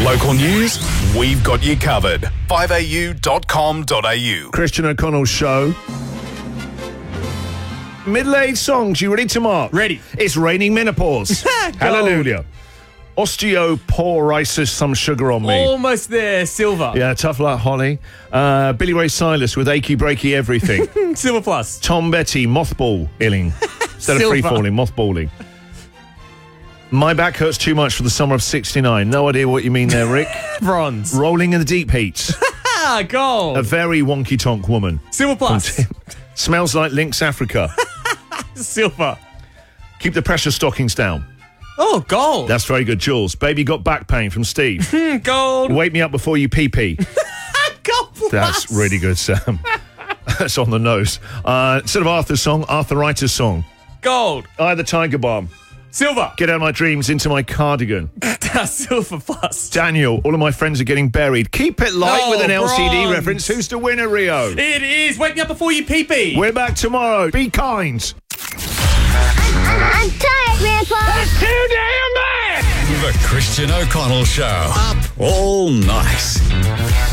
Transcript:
Local news, we've got you covered. 5au.com.au. Christian O'Connell's show. Middle-aged songs, you ready to mark? Ready. It's raining menopause. Hallelujah. Osteoporosis, some sugar on me. Almost there, Silver. Yeah, tough luck, Holly. Billy Ray Cyrus with Achy Breaky Everything. Silver Plus. Tom Betty, mothballing. Instead of Silver. free-falling, mothballing. My back hurts too much for the summer of 69. No idea what you mean there, Rick. Bronze. Rolling in the deep heat. Gold. A very wonky-tonk woman. Silver Plus. Smells like Lynx Africa. Silver. Keep the pressure stockings down. Oh, gold. That's very good, Jules. Baby got back pain from Steve. Gold. Wake me up before you pee-pee. Gold Plus. That's really good, Sam. That's on the nose. Instead of Arthur's song, Arthuritis song. Gold. I the Tiger Balm. Silver. Get out of my dreams into my cardigan. Silver Plus. Daniel, all of my friends are getting buried. Keep it light Oh, with an LCD bronze. reference. Who's the winner, Rio? It is. Wake me up before you pee-pee. We're back tomorrow. Be kind. I'm tired, Grandpa. That's too damn bad! The Christian O'Connell Show. Up all night.